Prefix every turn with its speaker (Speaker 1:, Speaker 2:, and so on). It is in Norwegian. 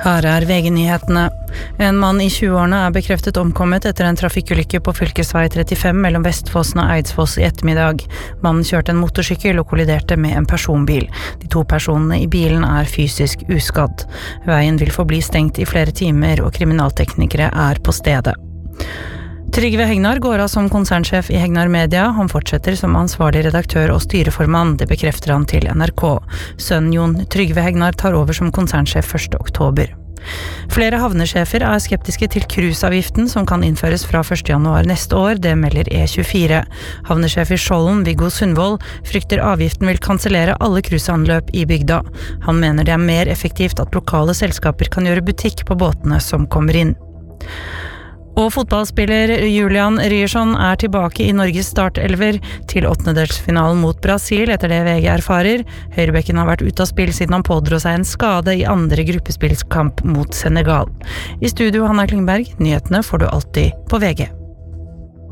Speaker 1: Her VG-nyhetene. En mann I 20-årene bekreftet omkommet etter en trafikkulykke på fylkesvei 35 mellom Vestfossen og Eidsfoss I ettermiddag. Mannen kjørte en motorsykkel og kolliderte med en personbil. De 2 personene I bilen fysisk uskadd. Veien vil forbli stengt I flere timer, og kriminalteknikere på stedet. Trygve Hegnar går av som konsernsjef I Hegnar Media. Han fortsetter som ansvarlig redaktør og styreformann, det bekrefter han til NRK. Sønnen Jon Trygve Hegnar tar over som konsernsjef 1. oktober. Flere havnesjefer skeptiske til cruiseavgiften som kan innføres fra 1. januar neste år, det melder E24. Havnesjef I Skjolden, Viggo Sundvold, frykter avgiften vil kansellere alle cruiseanløp I bygda. Han mener det mer effektivt at lokale selskaper kan gjøre butikk på båtene som kommer inn. Og fotballspiller Julian Ryerson tilbake I Norges startelver til åttendedelsfinalen mot Brasil etter det VG erfarer. Høyrebekken har vært ute av spill siden han pådro seg en skade I andre gruppespillskamp mot Senegal. I studio Hanna Klingberg, nyhetene får du alltid på VG.